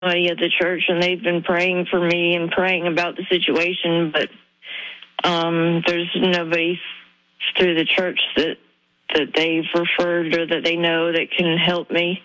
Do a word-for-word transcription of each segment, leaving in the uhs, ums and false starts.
somebody at the church, and they've been praying for me and praying about the situation, but um, there's nobody through the church that that they've referred or that they know that can help me.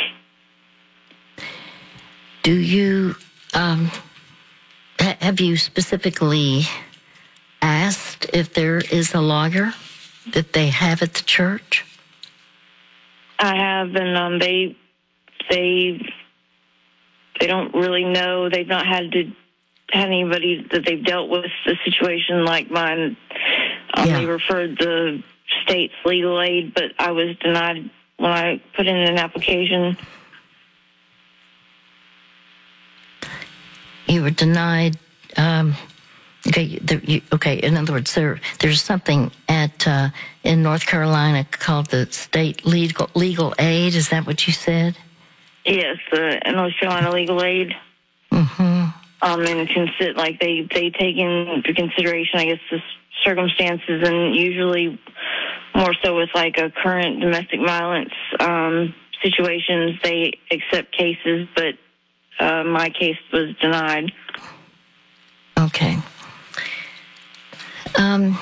Do you, um, ha- have you specifically asked if there is a lawyer that they have at the church? I have, and um, they they they don't really know. They've not had to had anybody that they've dealt with a situation like mine. Um, Yeah. They referred the state's legal aid, but I was denied when I put in an application. You were denied. Um, okay, there, you, okay. In other words, there there's something at uh, in North Carolina called the state legal legal aid. Is that what you said? Yes, the North Carolina legal aid. Mm-hmm. Um, and consider like they they take into consideration, I guess, the circumstances, and usually more so with like a current domestic violence um, situations, they accept cases, but uh, my case was denied. Okay. Um,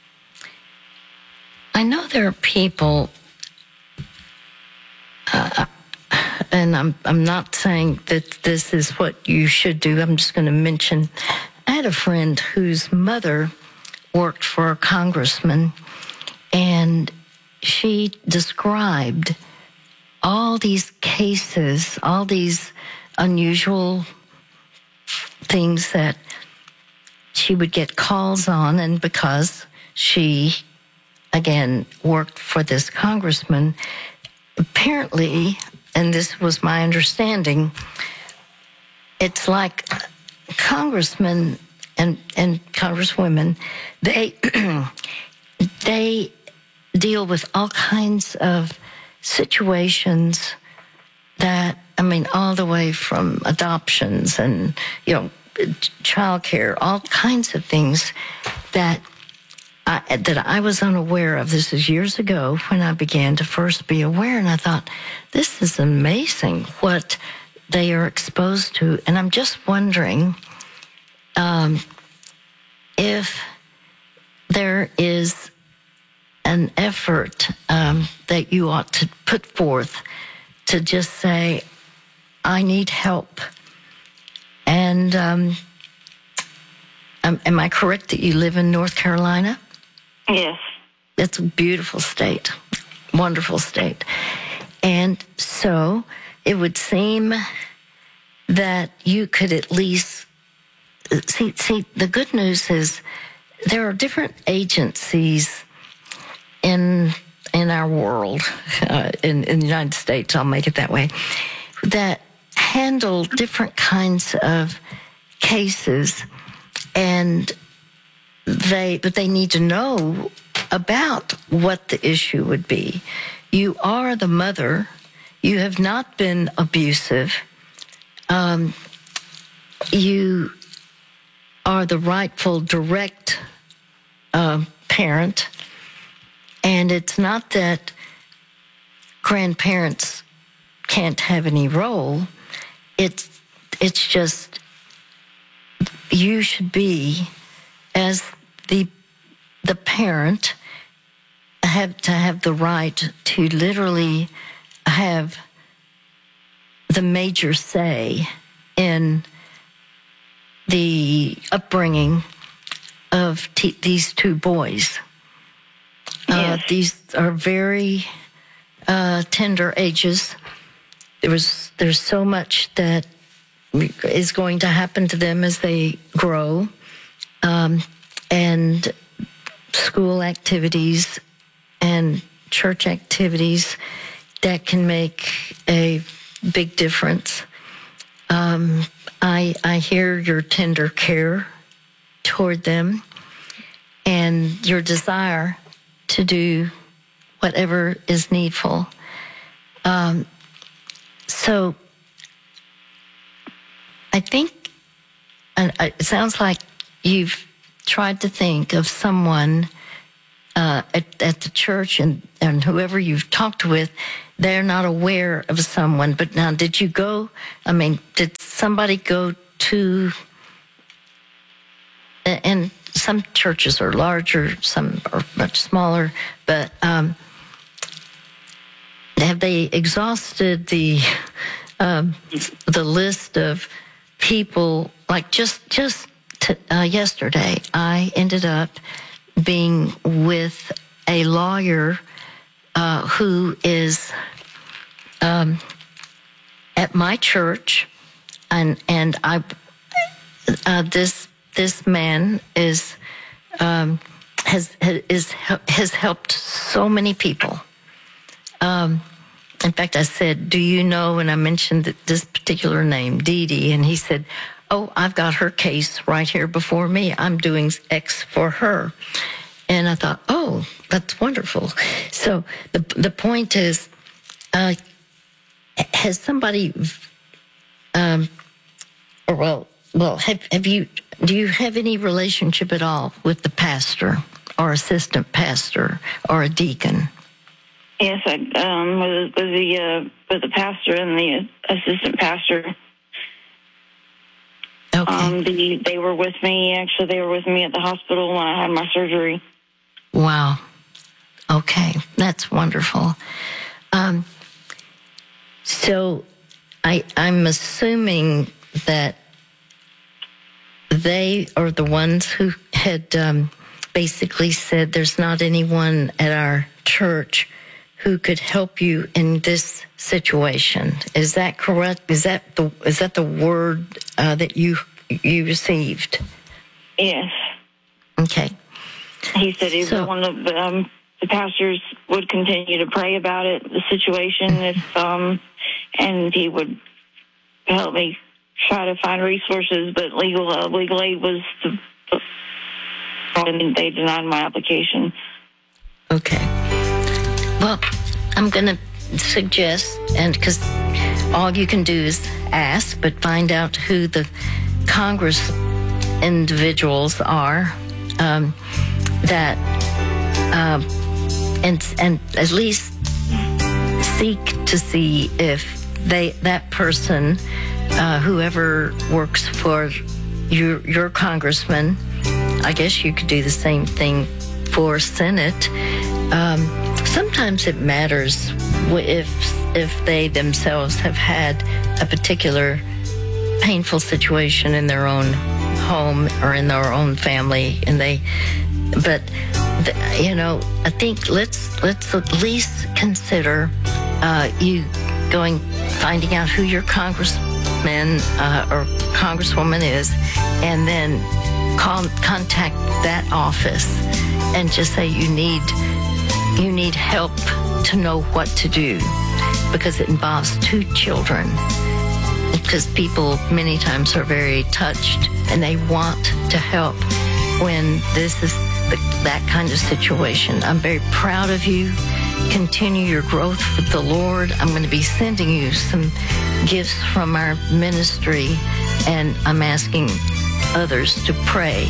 I know there are people, uh, and I'm I'm not saying that this is what you should do. I'm just going to mention, I had a friend whose mother worked for a congressman, and she described all these cases, all these unusual things that she would get calls on, and because she, again, worked for this congressman, apparently, and this was my understanding, it's like congressmen and, and congresswomen, they they deal with all kinds of situations that, I mean, all the way from adoptions and, you know, childcare, all kinds of things that I, that I was unaware of. This is years ago when I began to first be aware, and I thought, this is amazing what they are exposed to. And I'm just wondering um, if there is an effort um, that you ought to put forth to just say, I need help. And um, um, am I correct that you live in North Carolina? Yes. It's a beautiful state, wonderful state. And so it would seem that you could at least, see, see, the good news is there are different agencies in in our world, uh, in, in the United States, I'll make it that way, that handle different kinds of cases, and they but they need to know about what the issue would be. You are the mother. You have not been abusive. Um, you are the rightful direct uh, parent. And it's not that grandparents can't have any role. It's it's just you should be, as the the parent, have to have the right to literally have the major say in the upbringing of t- these two boys. Uh, Yes. these are very uh, tender ages. There was, there's so much that is going to happen to them as they grow, um, and school activities and church activities that can make a big difference. Um, I I hear your tender care toward them and your desire to do whatever is needful. Um, so I think, and it sounds like you've tried to think of someone uh, at, at the church and, and whoever you've talked with, they're not aware of someone. But now, did you go, I mean, did somebody go to, and some churches are larger, some are much smaller, but um, have they exhausted the um, the list of people? Like just just to, uh, yesterday, I ended up being with a lawyer uh, who is um, at my church, and and I uh, this this man is um, has is has helped so many people. Um, in fact, I said, "Do you know?" And I mentioned that this particular name, Dee Dee, and he said, "Oh, I've got her case right here before me. I'm doing X for her." And I thought, "Oh, that's wonderful." So the the point is, uh, has somebody, um, or well, well, have have you? Do you have any relationship at all with the pastor or assistant pastor or a deacon? Yes, I um, was, was the uh, was the pastor and the assistant pastor. Okay. Um, the, they were with me. Actually, they were with me at the hospital when I had my surgery. Wow. Okay, that's wonderful. Um, so, I I'm assuming that they are the ones who had um, basically said, "There's not anyone at our church who could help you in this situation." Is that correct? Is that the is that the word uh, that you you received? Yes. Okay. He said he So- one of the, um, the pastors would continue to pray about it, the situation, if um, and he would help me try to find resources. But legal uh, legal aid was the, and they denied my application. Okay. Well, I'm going to suggest, and because all you can do is ask, but find out who the Congress individuals are um, that, uh, and and at least seek to see if they that person, uh, whoever works for your your congressman, I guess you could do the same thing for Senate. Um, sometimes it matters if if they themselves have had a particular painful situation in their own home or in their own family, and they. But the, you know, I think let's let's at least consider uh, you going finding out who your congressman uh, or congresswoman is, and then call contact that office and just say you need. You need help to know what to do, because it involves two children. Because people many times are very touched and they want to help when this is the, that kind of situation. I'm very proud of you. Continue your growth with the Lord. I'm going to be sending you some gifts from our ministry, and I'm asking others to pray.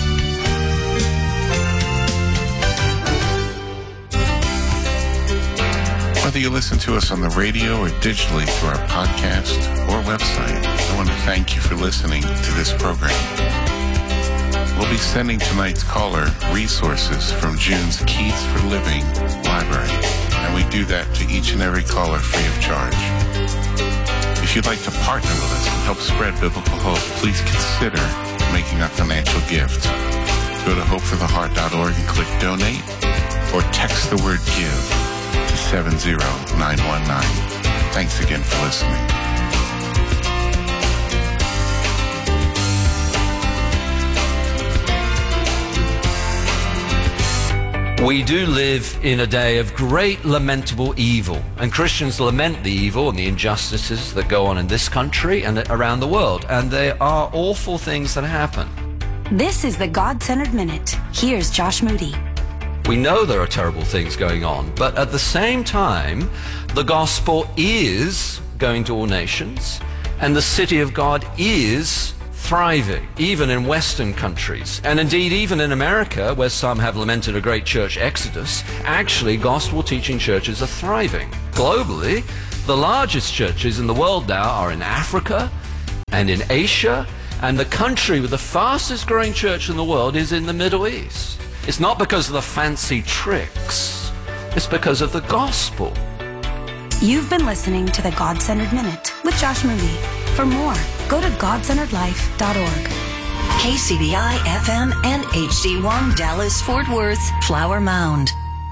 Whether you listen to us on the radio or digitally through our podcast or website, I want to thank you for listening to this program. We'll be sending tonight's caller resources from June's Keys for Living library, and we do that to each and every caller free of charge. If you'd like to partner with us and help spread biblical hope, please consider making a financial gift. Go to hope for the heart dot org and click donate, or text the word give to seven zero nine one nine. Thanks again for listening. We do live in a day of great lamentable evil, and Christians lament the evil and the injustices that go on in this country and around the world, and there are awful things that happen. This is the God-Centered Minute. Here's Josh Moody. We know there are terrible things going on, but at the same time, the gospel is going to all nations, and the city of God is thriving, even in Western countries. And indeed, even in America, where some have lamented a great church exodus, actually gospel-teaching churches are thriving. Globally, the largest churches in the world now are in Africa and in Asia, and the country with the fastest growing church in the world is in the Middle East. It's not because of the fancy tricks, it's because of the gospel. You've been listening to the God-Centered Minute with Josh Moody. For more, go to god centered life dot org. K C B I F M and H D one Dallas Fort Worth, Flower Mound.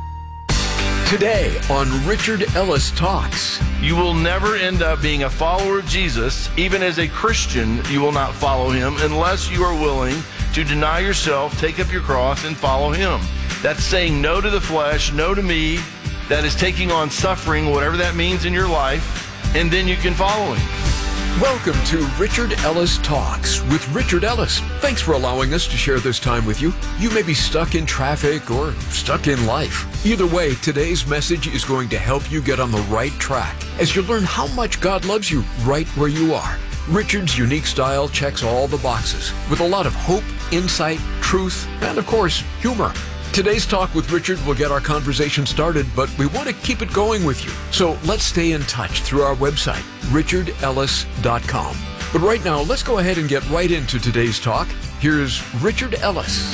Today on Richard Ellis Talks. You will never end up being a follower of Jesus. Even as a Christian, you will not follow him unless you are willing to deny yourself, take up your cross, and follow him. That's saying no to the flesh, no to me. That is taking on suffering, whatever that means in your life, and then you can follow him. Welcome to Richard Ellis Talks with Richard Ellis. Thanks for allowing us to share this time with you. You may be stuck in traffic or stuck in life. Either way, today's message is going to help you get on the right track as you learn how much God loves you right where you are. Richard's unique style checks all the boxes with a lot of hope, insight, truth, and of course, humor. Today's talk with Richard will get our conversation started, but we want to keep it going with you. So let's stay in touch through our website, richard ellis dot com. But right now, let's go ahead and get right into today's talk. Here's Richard Ellis.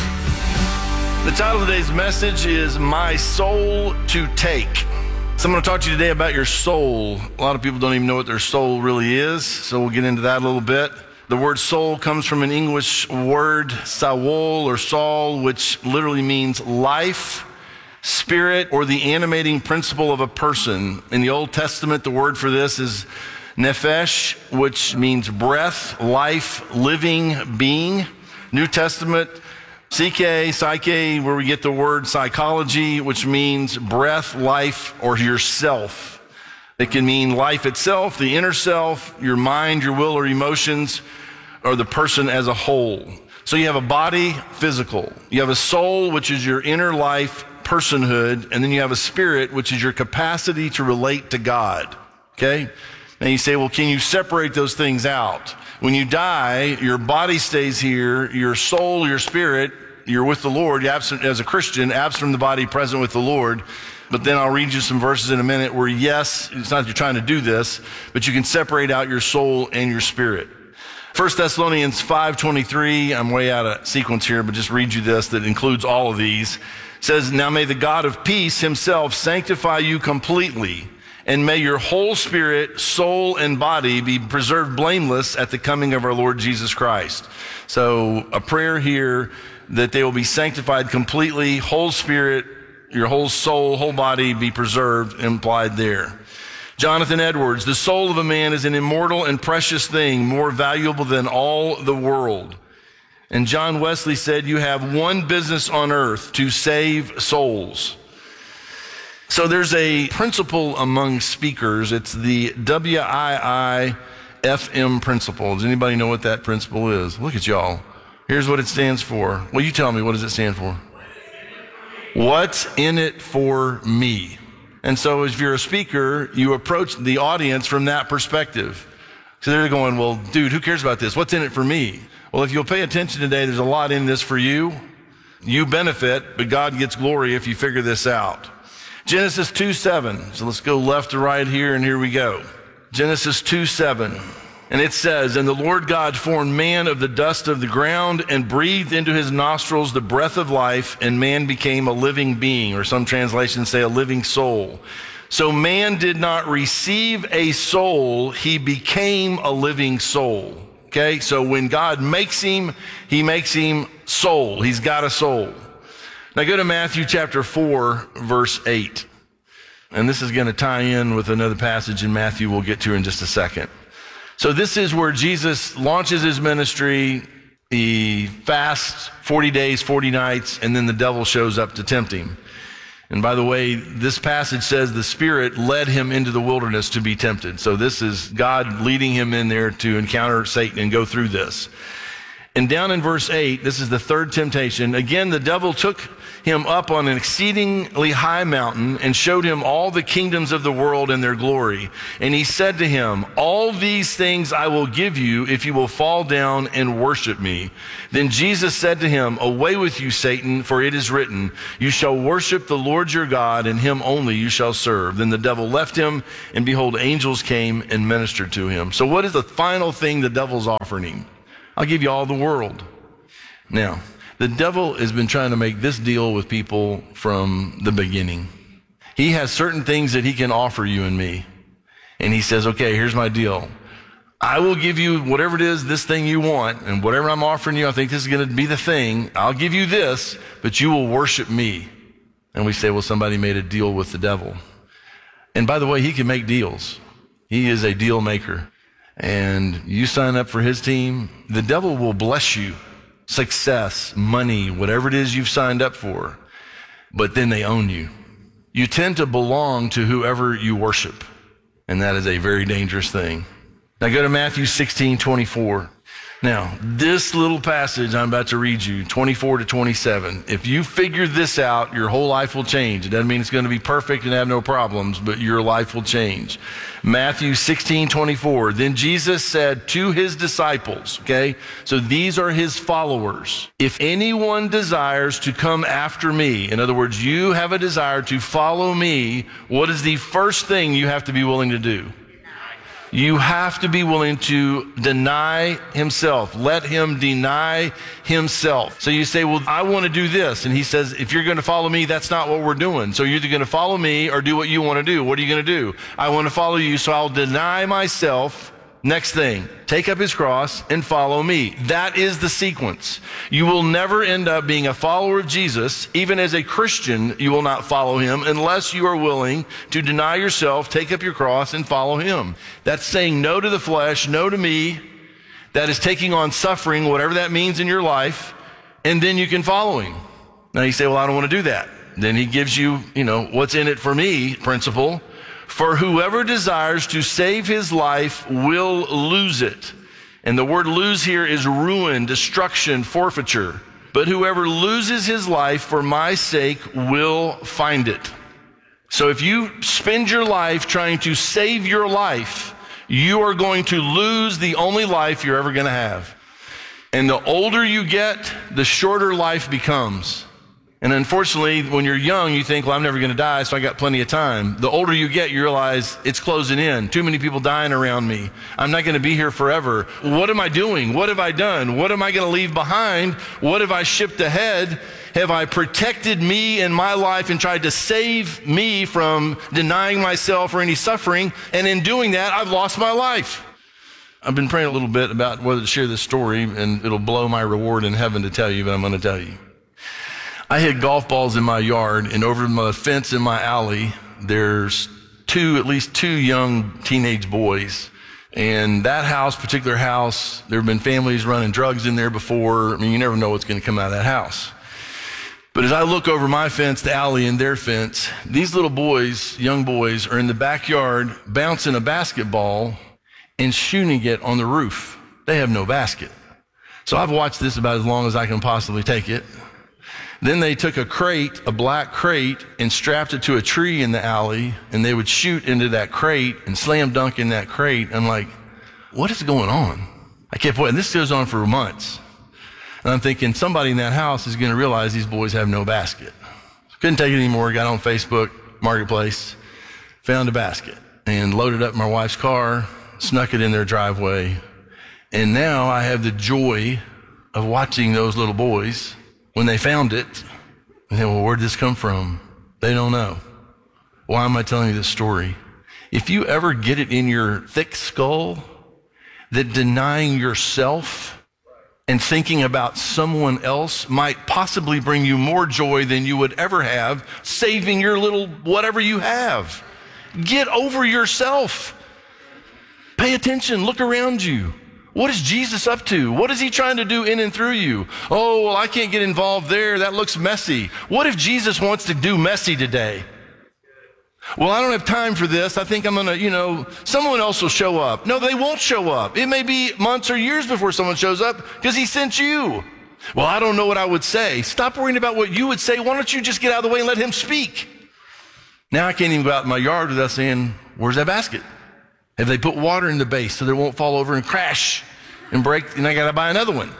The title of today's message is My Soul to Take. So I'm going to talk to you today about your soul. A lot of people don't even know what their soul really is, so we'll get into that a little bit. The word soul comes from an English word, Saul or Saul, which literally means life, spirit, or the animating principle of a person. In the Old Testament, the word for this is nephesh, which means breath, life, living being. New Testament, psyche, psyche, where we get the word psychology, which means breath, life, or yourself. It can mean life itself, the inner self, your mind, your will, or emotions, or the person as a whole. So you have a body, physical. You have a soul, which is your inner life, personhood. And then you have a spirit, which is your capacity to relate to God. Okay? And you say, well, can you separate those things out? When you die, your body stays here, your soul, your spirit, you're with the Lord. You're absent as a Christian, absent from the body, present with the Lord. But then I'll read you some verses in a minute where, yes, it's not that you're trying to do this, but you can separate out your soul and your spirit. First Thessalonians five twenty-three, I'm way out of sequence here, but just read you this that includes all of these. It says, now may the God of peace himself sanctify you completely, and may your whole spirit, soul, and body be preserved blameless at the coming of our Lord Jesus Christ. So a prayer here that they will be sanctified completely, whole spirit, your whole soul, whole body be preserved, implied there. Jonathan Edwards, the soul of a man is an immortal and precious thing, more valuable than all the world. And John Wesley said, you have one business on earth, to save souls. So there's a principle among speakers. It's the W I I F M principle. Does anybody know what that principle is? Look at y'all. Here's what it stands for. Well, you tell me, what does it stand for? What's in it for me? And so if you're a speaker, you approach the audience from that perspective. So they're going, well, dude, who cares about this? What's in it for me? Well, if you'll pay attention today, there's a lot in this for you. You benefit, but God gets glory if you figure this out. Genesis two seven. So let's go left to right here, and here we go. Genesis two seven. And it says, and the Lord God formed man of the dust of the ground and breathed into his nostrils the breath of life, and man became a living being, or some translations say a living soul. So man did not receive a soul, he became a living soul. Okay, so when God makes him, he makes him soul. He's got a soul. Now go to Matthew chapter four, verse eight. And this is going to tie in with another passage in Matthew we'll get to in just a second. So this is where Jesus launches his ministry. He fasts forty days, forty nights, and then the devil shows up to tempt him. And by the way, this passage says the Spirit led him into the wilderness to be tempted. So this is God leading him in there to encounter Satan and go through this. And down in verse eight, this is the third temptation. Again, the devil took him up on an exceedingly high mountain and showed him all the kingdoms of the world and their glory. And he said to him, all these things I will give you if you will fall down and worship me. Then Jesus said to him, away with you, Satan, for it is written, you shall worship the Lord your God, and him only you shall serve. Then the devil left him, and behold, angels came and ministered to him. So what is the final thing the devil's offering him? I'll give you all the world. Now, the devil has been trying to make this deal with people from the beginning. He has certain things that he can offer you and me. And he says, okay, here's my deal. I will give you whatever it is, this thing you want, and whatever I'm offering you, I think this is going to be the thing. I'll give you this, but you will worship me. And we say, well, somebody made a deal with the devil. And by the way, he can make deals. He is a deal maker. And you sign up for his team, the devil will bless you. Success, money, whatever it is you've signed up for. But then they own you. You tend to belong to whoever you worship. And that is a very dangerous thing. Now go to Matthew sixteen twenty-four. Now, this little passage I'm about to read you, twenty-four to twenty-seven, if you figure this out, your whole life will change. It doesn't mean it's going to be perfect and have no problems, but your life will change. Matthew sixteen twenty-four, then Jesus said to his disciples, okay, so these are his followers. If anyone desires to come after me, in other words, you have a desire to follow me, what is the first thing you have to be willing to do? You have to be willing to deny himself. Let him deny himself. So you say, well, I want to do this. And he says, if you're going to follow me, that's not what we're doing. So you're either going to follow me or do what you want to do. What are you going to do? I want to follow you, so I'll deny myself. Next thing, take up his cross and follow me. That is the sequence. You will never end up being a follower of Jesus. Even as a Christian, you will not follow him unless you are willing to deny yourself, take up your cross, and follow him. That's saying no to the flesh, no to me. That is taking on suffering, whatever that means in your life, and then you can follow him. Now you say, well, I don't want to do that. Then he gives you, you know, what's in it for me principle. For whoever desires to save his life will lose it. And the word lose here is ruin, destruction, forfeiture. But whoever loses his life for my sake will find it. So if you spend your life trying to save your life, you are going to lose the only life you're ever going to have. And the older you get, the shorter life becomes. And unfortunately, when you're young, you think, well, I'm never going to die, so I got plenty of time. The older you get, you realize it's closing in. Too many people dying around me. I'm not going to be here forever. What am I doing? What have I done? What am I going to leave behind? What have I shipped ahead? Have I protected me and my life and tried to save me from denying myself or any suffering? And in doing that, I've lost my life. I've been praying a little bit about whether to share this story, and it'll blow my reward in heaven to tell you, but I'm going to tell you. I hit golf balls in my yard, and over the fence in my alley, there's two, at least two young teenage boys. And that house, particular house, there have been families running drugs in there before. I mean, you never know what's going to come out of that house. But as I look over my fence, the alley, and their fence, these little boys, young boys, are in the backyard bouncing a basketball and shooting it on the roof. They have no basket. So I've watched this about as long as I can possibly take it. Then they took a crate, a black crate, and strapped it to a tree in the alley, and they would shoot into that crate and slam dunk in that crate. I'm like, what is going on? I kept waiting. This goes on for months. And I'm thinking somebody in that house is going to realize these boys have no basket. Couldn't take it anymore. Got on Facebook Marketplace, found a basket, and loaded up my wife's car, snuck it in their driveway. And now I have the joy of watching those little boys. When they found it, they said, well, where'd this come from? They don't know. Why am I telling you this story? If you ever get it in your thick skull that denying yourself and thinking about someone else might possibly bring you more joy than you would ever have saving your little whatever you have. Get over yourself. Pay attention. Look around you. What is Jesus up to? What is he trying to do in and through you? Oh, well, I can't get involved there. That looks messy. What if Jesus wants to do messy today? Well, I don't have time for this. I think I'm going to, you know, someone else will show up. No, they won't show up. It may be months or years before someone shows up because he sent you. Well, I don't know what I would say. Stop worrying about what you would say. Why don't you just get out of the way and let him speak? Now I can't even go out in my yard without saying, where's that basket? Have they put water in the base so that it won't fall over and crash and break, and I got to buy another one?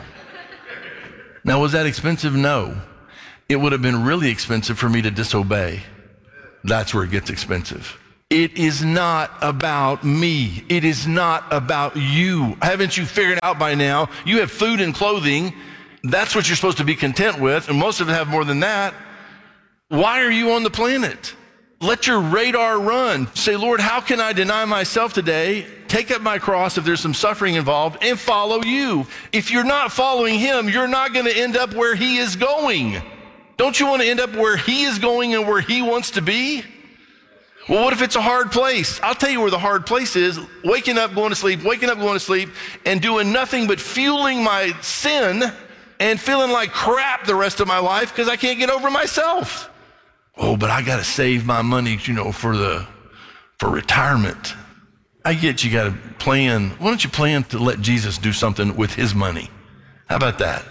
Now, was that expensive? No. It would have been really expensive for me to disobey. That's where it gets expensive. It is not about me. It is not about you. Haven't you figured out by now? You have food and clothing. That's what you're supposed to be content with, and most of them have more than that. Why are you on the planet? Let your radar run. Say, Lord, how can I deny myself today, take up my cross if there's some suffering involved, and follow you? If you're not following him, you're not going to end up where he is going. Don't you want to end up where he is going and where he wants to be? Well, what if it's a hard place? I'll tell you where the hard place is. Waking up, going to sleep, waking up, going to sleep, and doing nothing but fueling my sin and feeling like crap the rest of my life because I can't get over myself. Oh, but I got to save my money, you know, for the for retirement. I get you got to plan. Why don't you plan to let Jesus do something with his money? How about that?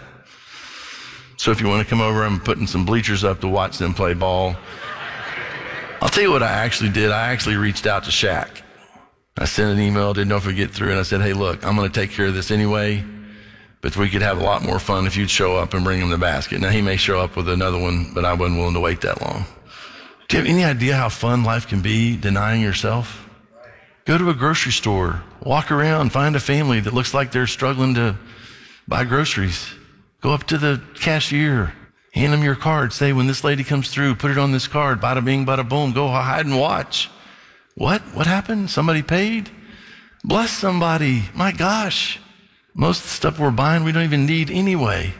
So if you want to come over, I'm putting some bleachers up to watch them play ball. I'll tell you what I actually did. I actually reached out to Shaq. I sent an email, didn't know if we'd get through, and I said, hey, look, I'm going to take care of this anyway, but we could have a lot more fun if you'd show up and bring him the basket. Now, he may show up with another one, but I wasn't willing to wait that long. Do you have any idea how fun life can be denying yourself? Go to a grocery store, walk around, find a family that looks like they're struggling to buy groceries. Go up to the cashier. Hand them your card. Say, when this lady comes through, put it on this card. Bada bing, bada boom. Go hide and watch. What? What happened? Somebody paid? Bless somebody. My gosh. Most of the stuff we're buying, we don't even need anyway.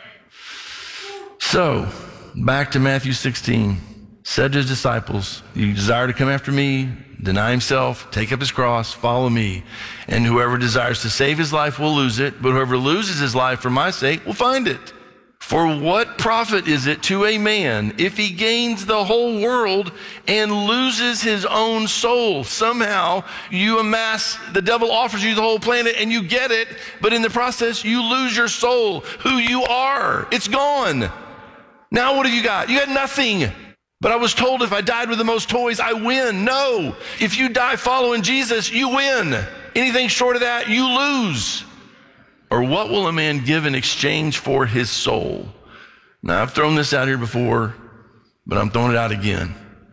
So, back to Matthew sixteen. Said to his disciples, you desire to come after me, deny himself, take up his cross, follow me. And whoever desires to save his life will lose it, but whoever loses his life for my sake will find it. For what profit is it to a man if he gains the whole world and loses his own soul? Somehow you amass, the devil offers you the whole planet and you get it, but in the process you lose your soul, who you are. It's gone. Now what have you got? You got nothing. But I was told if I died with the most toys, I win. No. If you die following Jesus, you win. Anything short of that, you lose. Or what will a man give in exchange for his soul? Now, I've thrown this out here before, but I'm throwing it out again.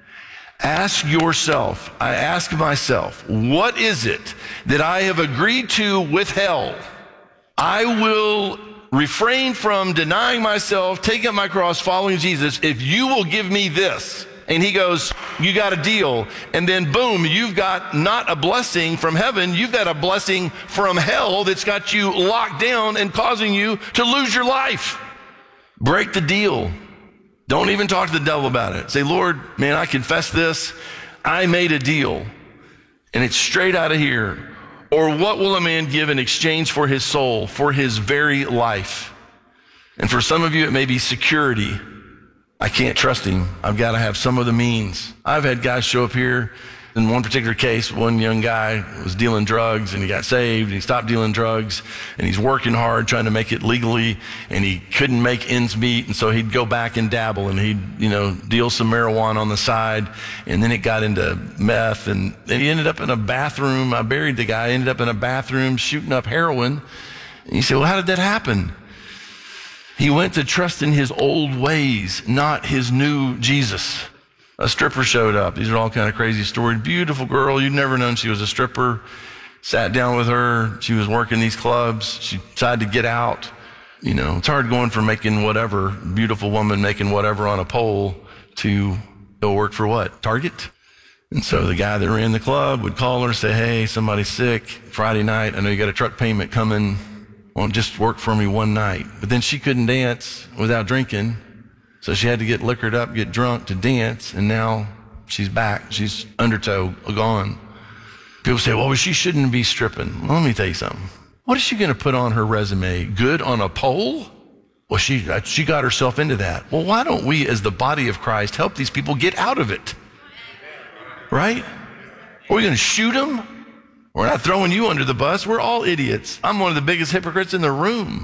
Ask yourself, I ask myself, what is it that I have agreed to with hell? I will refrain from denying myself, taking up my cross, following Jesus, if you will give me this. And he goes, you got a deal. And then boom, you've got not a blessing from heaven, you've got a blessing from hell that's got you locked down and causing you to lose your life. Break the deal. Don't even talk to the devil about it. Say, Lord, man, I confess this. I made a deal and it's straight out of here. Or what will a man give in exchange for his soul, for his very life? And for some of you, it may be security. I can't trust him. I've got to have some of the means. I've had guys show up here. In one particular case, one young guy was dealing drugs and he got saved and he stopped dealing drugs and he's working hard trying to make it legally and he couldn't make ends meet. And so he'd go back and dabble and he'd, you know, deal some marijuana on the side. And then it got into meth and then he ended up in a bathroom. I buried the guy, ended up in a bathroom shooting up heroin. And you say, well, how did that happen? He went to trust in his old ways, not his new Jesus. A stripper showed up. These are all kind of crazy stories. Beautiful girl. You'd never known she was a stripper. Sat down with her. She was working these clubs. She decided to get out. You know, it's hard going from making whatever, beautiful woman making whatever on a pole to go work for what? Target? And so the guy that ran the club would call her and say, hey, somebody's sick. Friday night, I know you got a truck payment coming. Won't just work for me one night. But then she couldn't dance without drinking. So she had to get liquored up, get drunk to dance, and now she's back. She's undertow, gone. People say, well, she shouldn't be stripping. Well, let me tell you something. What is she going to put on her resume? Good on a pole? Well, she, she got herself into that. Well, why don't we, as the body of Christ, help these people get out of it? Right? Are we going to shoot them? We're not throwing you under the bus. We're all idiots. I'm one of the biggest hypocrites in the room.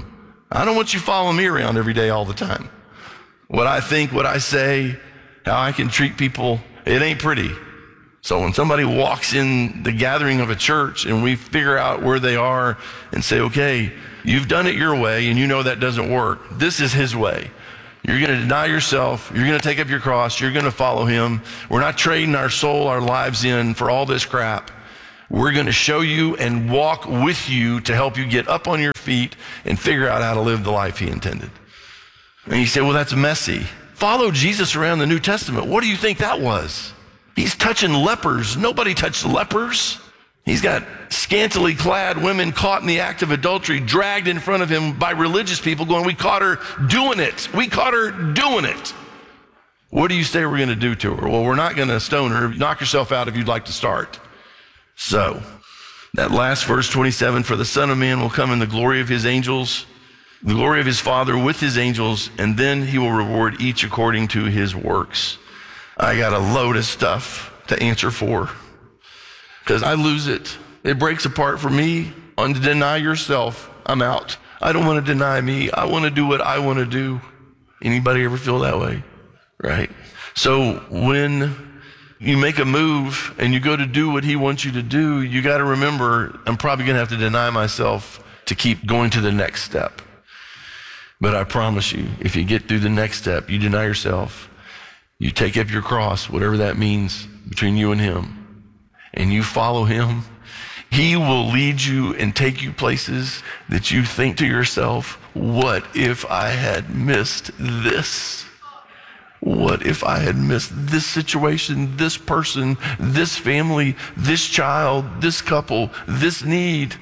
I don't want you following me around every day all the time. What I think, what I say, how I can treat people, it ain't pretty. So when somebody walks in the gathering of a church and we figure out where they are and say, okay, you've done it your way and you know that doesn't work. This is his way. You're going to deny yourself. You're going to take up your cross. You're going to follow him. We're not trading our soul, our lives in for all this crap. We're going to show you and walk with you to help you get up on your feet and figure out how to live the life he intended. And you say, well, that's messy. Follow Jesus around the New Testament. What do you think that was? He's touching lepers. Nobody touched lepers. He's got scantily clad women caught in the act of adultery, dragged in front of him by religious people going, we caught her doing it. We caught her doing it. What do you say we're going to do to her? Well, we're not going to stone her. Knock yourself out if you'd like to start. So that last verse twenty-seven, for the Son of Man will come in the glory of his angels, the glory of his Father with his angels, and then he will reward each according to his works. I got a load of stuff to answer for because I lose it. It breaks apart for me. On to deny yourself, I'm out. I don't want to deny me. I want to do what I want to do. Anybody ever feel that way? Right? So when you make a move and you go to do what he wants you to do, you got to remember, I'm probably going to have to deny myself to keep going to the next step. But I promise you, if you get through the next step, you deny yourself, you take up your cross, whatever that means between you and him, and you follow him, he will lead you and take you places that you think to yourself, what if I had missed this? What if I had missed this situation, this person, this family, this child, this couple, this need?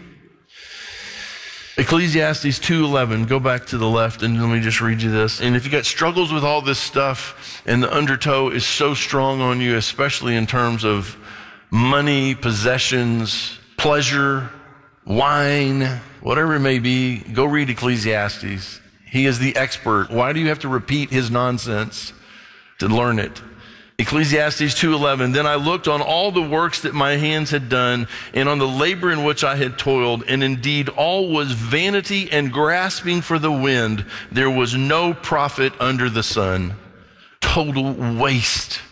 Ecclesiastes two eleven, go back to the left and let me just read you this. And if you got struggles with all this stuff and the undertow is so strong on you, especially in terms of money, possessions, pleasure, wine, whatever it may be, go read Ecclesiastes. He is the expert. Why do you have to repeat his nonsense to learn it? Ecclesiastes two eleven, then I looked on all the works that my hands had done and on the labor in which I had toiled, and indeed all was vanity and grasping for the wind. There was no profit under the sun. Total waste.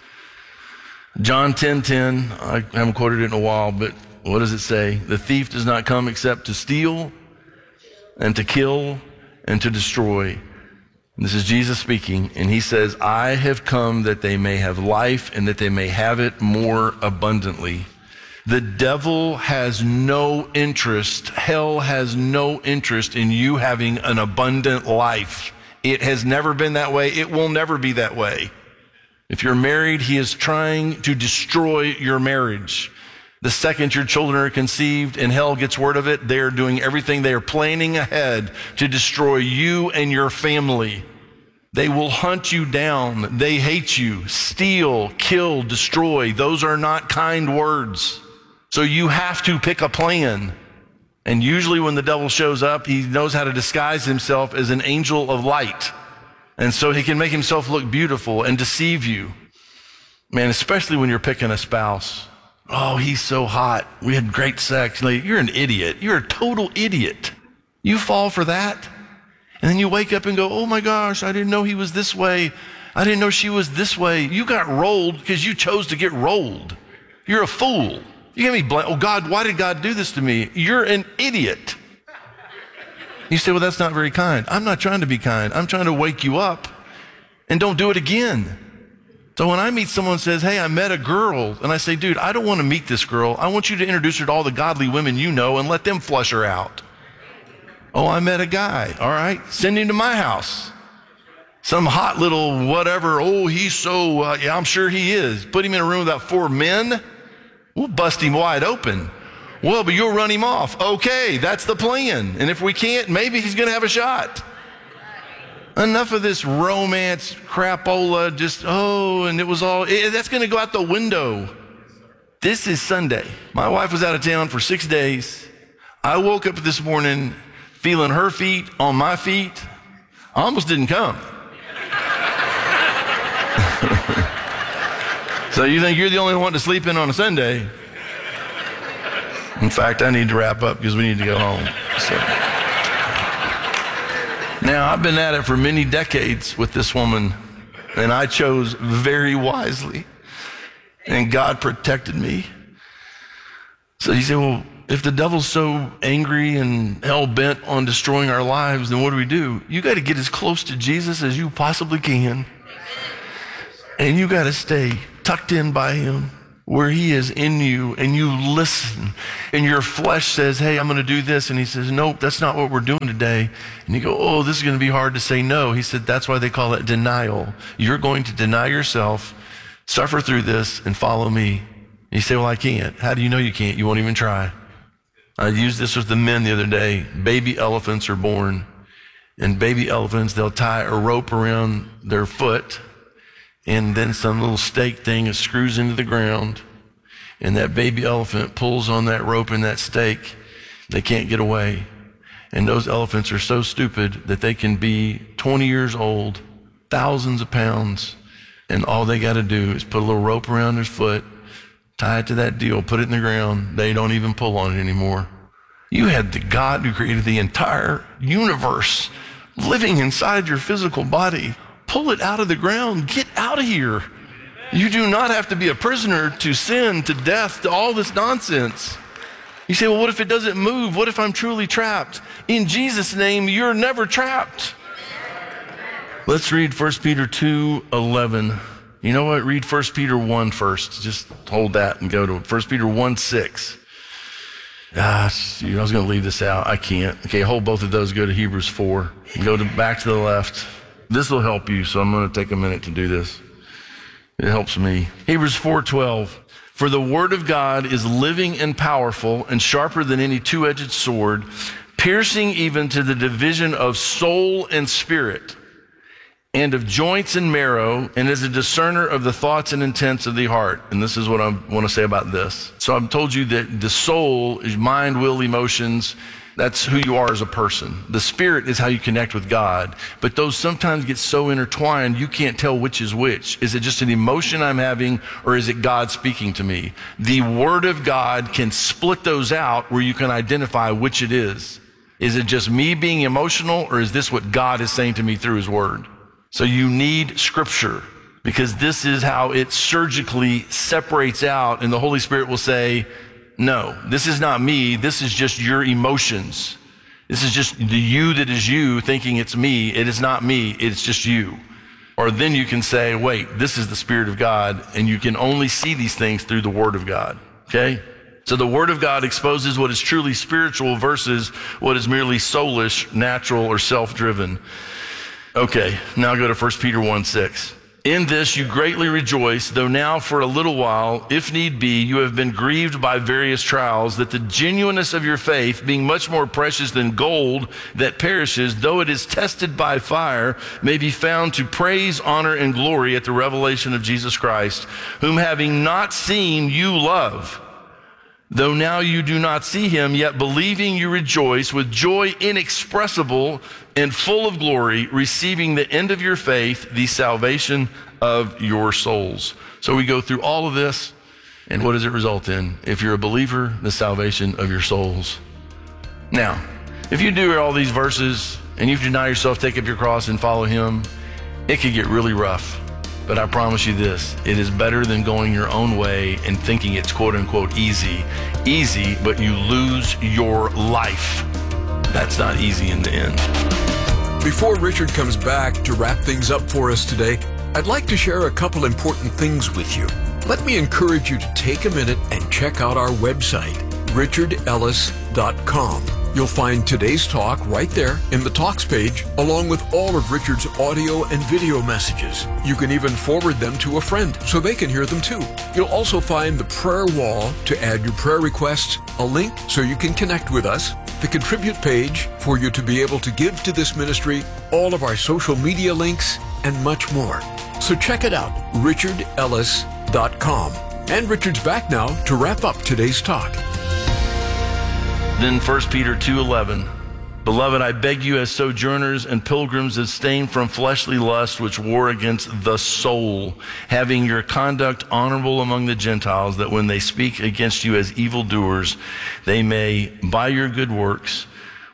John ten ten, I haven't quoted it in a while, but what does it say? The thief does not come except to steal and to kill and to destroy. This is Jesus speaking, and he says, I have come that they may have life and that they may have it more abundantly. The devil has no interest, hell has no interest in you having an abundant life. It has never been that way. It will never be that way. If you're married, he is trying to destroy your marriage. The second your children are conceived and hell gets word of it, they are doing everything. They are planning ahead to destroy you and your family. They will hunt you down. They hate you. Steal, kill, destroy. Those are not kind words. So you have to pick a plan. And usually when the devil shows up, he knows how to disguise himself as an angel of light. And so he can make himself look beautiful and deceive you. Man, especially when you're picking a spouse. Oh, he's so hot. We had great sex. Like, you're an idiot. You're a total idiot. You fall for that. And then you wake up and go, oh my gosh, I didn't know he was this way. I didn't know she was this way. You got rolled because you chose to get rolled. You're a fool. You can't be bl- oh God, why did God do this to me? You're an idiot. You say, well, that's not very kind. I'm not trying to be kind. I'm trying to wake you up and don't do it again. So when I meet someone who says, hey, I met a girl, and I say, dude, I don't want to meet this girl. I want you to introduce her to all the godly women you know and let them flush her out. Oh, I met a guy. All right, send him to my house. Some hot little whatever. Oh, he's so, uh, yeah, I'm sure he is. Put him in a room with about four men. We'll bust him wide open. Well, but you'll run him off. Okay, that's the plan. And if we can't, maybe he's going to have a shot. Enough of this romance crapola, just, oh, and it was all, it, that's going to go out the window. This is Sunday. My wife was out of town for six days. I woke up this morning feeling her feet on my feet. I almost didn't come. So you think you're the only one to sleep in on a Sunday? In fact, I need to wrap up because we need to go home. So. Now, I've been at it for many decades with this woman, and I chose very wisely, and God protected me. So you say, well, if the devil's so angry and hell-bent on destroying our lives, then what do we do? You got to get as close to Jesus as you possibly can, and you got to stay tucked in by him, where he is in you, and you listen, and your flesh says, hey, I'm going to do this, and he says, nope, that's not what we're doing today. And you go, oh, this is going to be hard to say no. He said, that's why they call it denial. You're going to deny yourself, suffer through this, and follow me. And you say, well, I can't. How do you know you can't? You won't even try. I used this with the men the other day. Baby elephants are born, and baby elephants, they'll tie a rope around their foot, and then some little stake thing screws into the ground, and that baby elephant pulls on that rope and that stake. They can't get away. And those elephants are so stupid that they can be twenty years old, thousands of pounds, and all they got to do is put a little rope around their foot, tie it to that deal, put it in the ground. They don't even pull on it anymore. You had the God who created the entire universe living inside your physical body. Pull it out of the ground. Get out of here. You do not have to be a prisoner to sin, to death, to all this nonsense. You say, well, what if it doesn't move? What if I'm truly trapped? In Jesus' name, you're never trapped. Let's read First Peter two eleven. You know what? Read First Peter one first. Just hold that and go to First Peter one six. Ah, I was going to leave this out. I can't. Okay, hold both of those. Go to Hebrews four. Go to back to the left. This will help you, so I'm going to take a minute to do this. It helps me. Hebrews four twelve. For the word of God is living and powerful and sharper than any two-edged sword, piercing even to the division of soul and spirit, and of joints and marrow, and is a discerner of the thoughts and intents of the heart. And this is what I want to say about this. So I've told you that the soul is mind, will, emotions. That's who you are as a person. The spirit is how you connect with God. But those sometimes get so intertwined, you can't tell which is which. Is it just an emotion I'm having, or is it God speaking to me? The word of God can split those out where you can identify which it is. Is it just me being emotional, or is this what God is saying to me through his word? So you need scripture, because this is how it surgically separates out, and the Holy Spirit will say, no, this is not me. This is just your emotions. This is just the you that is you thinking it's me. It is not me. It's just you. Or then you can say, wait, this is the Spirit of God, and you can only see these things through the Word of God. Okay? So the Word of God exposes what is truly spiritual versus what is merely soulish, natural, or self-driven. Okay, now go to First Peter one six. In this you greatly rejoice, though now for a little while, if need be, you have been grieved by various trials, that the genuineness of your faith, being much more precious than gold that perishes, though it is tested by fire, may be found to praise, honor, and glory at the revelation of Jesus Christ, whom having not seen you love. Though now you do not see him, yet believing you rejoice with joy inexpressible and full of glory, receiving the end of your faith, the salvation of your souls. So we go through all of this, and what does it result in? If you're a believer, the salvation of your souls. Now, if you do all these verses and you deny yourself, take up your cross and follow him, it could get really rough. But I promise you this, it is better than going your own way and thinking it's quote unquote easy. Easy, but you lose your life. That's not easy in the end. Before Richard comes back to wrap things up for us today, I'd like to share a couple important things with you. Let me encourage you to take a minute and check out our website, richard ellis dot com. You'll find today's talk right there in the Talks page, along with all of Richard's audio and video messages. You can even forward them to a friend so they can hear them too. You'll also find the prayer wall to add your prayer requests, a link so you can connect with us, the contribute page for you to be able to give to this ministry, all of our social media links, and much more. So check it out, richard ellis dot com. And Richard's back now to wrap up today's talk. Then First Peter two eleven. Beloved, I beg you as sojourners and pilgrims, abstain from fleshly lust which war against the soul, having your conduct honorable among the Gentiles, that when they speak against you as evildoers, they may, by your good works,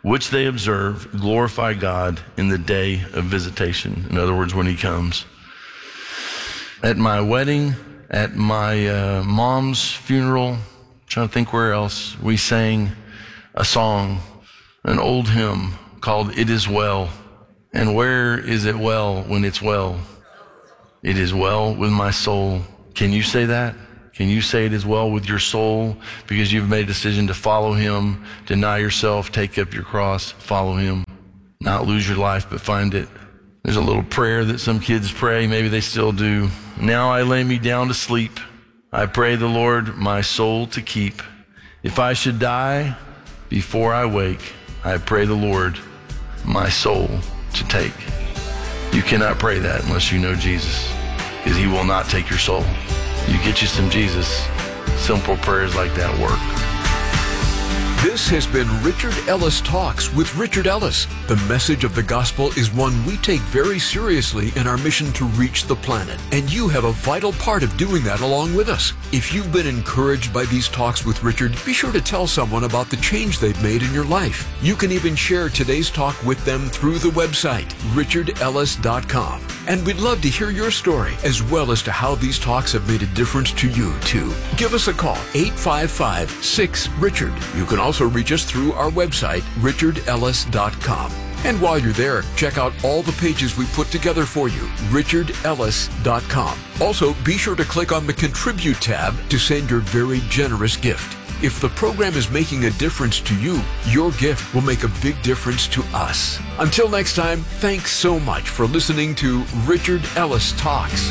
which they observe, glorify God in the day of visitation. In other words, when he comes. At my wedding, at my uh, mom's funeral, trying to think where else, we sang a song, an old hymn called It Is Well. And where is it well when it's well? It is well with my soul. Can you say that? Can you say it is well with your soul because you've made a decision to follow him, deny yourself, take up your cross, follow him, not lose your life, but find it? There's a little prayer that some kids pray. Maybe they still do. Now I lay me down to sleep. I pray the Lord my soul to keep. If I should die before I wake, I pray the Lord my soul to take. You cannot pray that unless you know Jesus, because he will not take your soul. You get you some Jesus, simple prayers like that work. This has been Richard Ellis Talks with Richard Ellis. The message of the gospel is one we take very seriously in our mission to reach the planet, and you have a vital part of doing that along with us. If you've been encouraged by these talks with Richard, be sure to tell someone about the change they've made in your life. You can even share today's talk with them through the website, richard ellis dot com. And we'd love to hear your story, as well as to how these talks have made a difference to you, too. Give us a call, eight five five, six, Richard. You can also reach us through our website, richard ellis dot com. And while you're there, check out all the pages we put together for you, richard ellis dot com. Also, be sure to click on the Contribute tab to send your very generous gift. If the program is making a difference to you, your gift will make a big difference to us. Until next time, thanks so much for listening to Richard Ellis Talks.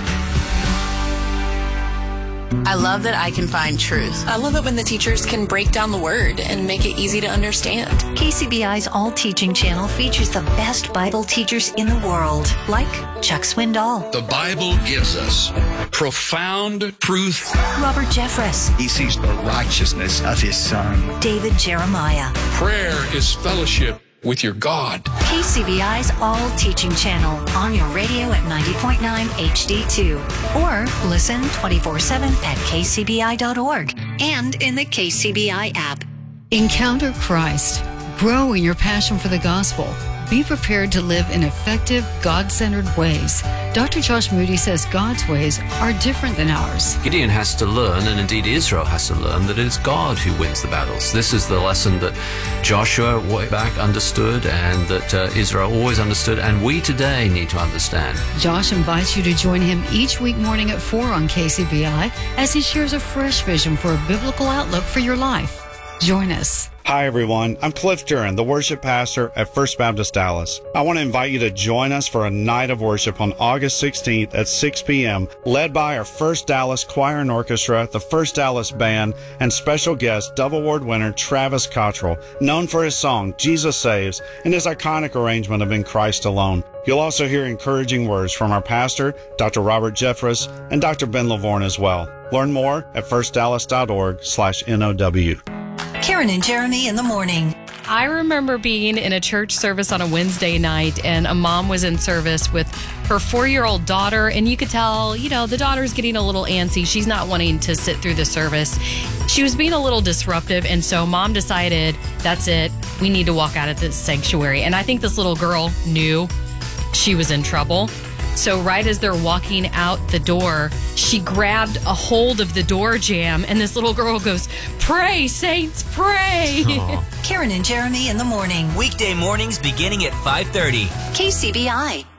I love that I can find truth. I love it when the teachers can break down the word and make it easy to understand. K C B I's All Teaching channel features the best Bible teachers in the world, like Chuck Swindoll. The Bible gives us profound truth. Robert Jeffress. He sees the righteousness of his Son. David Jeremiah. Prayer is fellowship with your God. K C B I's All Teaching channel on your radio at ninety point nine H D two. Or listen twenty-four seven at k c b i dot org and in the K C B I app. Encounter Christ. Grow in your passion for the gospel. Be prepared to live in effective, God-centered ways. Doctor Josh Moody says God's ways are different than ours. Gideon has to learn, and indeed Israel has to learn, that it is God who wins the battles. This is the lesson that Joshua way back understood, and that uh, Israel always understood, and we today need to understand. Josh invites you to join him each week morning at four on K C B I as he shares a fresh vision for a biblical outlook for your life. Join us. Hi, everyone. I'm Cliff Duran, the worship pastor at First Baptist Dallas. I want to invite you to join us for a night of worship on August sixteenth at six p.m., led by our First Dallas Choir and Orchestra, the First Dallas Band, and special guest, Dove Award winner Travis Cottrell, known for his song, Jesus Saves, and his iconic arrangement of In Christ Alone. You'll also hear encouraging words from our pastor, Doctor Robert Jeffress, and Doctor Ben Lavorne as well. Learn more at first dallas dot org slash N O W. Karen and Jeremy in the morning. I remember being in a church service on a Wednesday night, and a mom was in service with her four-year-old daughter, and you could tell, you know, the daughter's getting a little antsy. She's not wanting to sit through the service. She was being a little disruptive, and so mom decided, that's it, we need to walk out of this sanctuary. And I think this little girl knew she was in trouble. So right as they're walking out the door, she grabbed a hold of the door jamb, and this little girl goes, "Pray, saints, pray." Karen and Jeremy in the morning. Weekday mornings beginning at five thirty. K C B I.